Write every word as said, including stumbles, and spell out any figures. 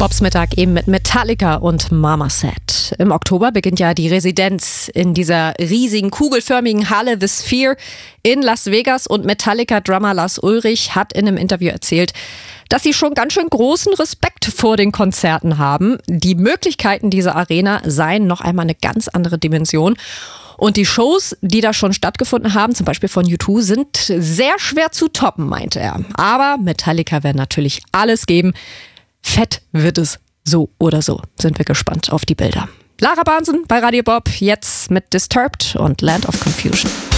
Bobs Mittag eben mit Metallica und Mama Said. Im Oktober beginnt ja die Residenz in dieser riesigen kugelförmigen Halle The Sphere in Las Vegas und Metallica-Drummer Lars Ulrich hat in einem Interview erzählt, dass sie schon ganz schön großen Respekt vor den Konzerten haben. Die Möglichkeiten dieser Arena seien noch einmal eine ganz andere Dimension. Und die Shows, die da schon stattgefunden haben, zum Beispiel von U zwei, sind sehr schwer zu toppen, meinte er. Aber Metallica werden natürlich alles geben. Fett wird es so oder so. Sind wir gespannt auf die Bilder. Lara Bahnsen bei Radio Bob, jetzt mit Disturbed und Land of Confusion.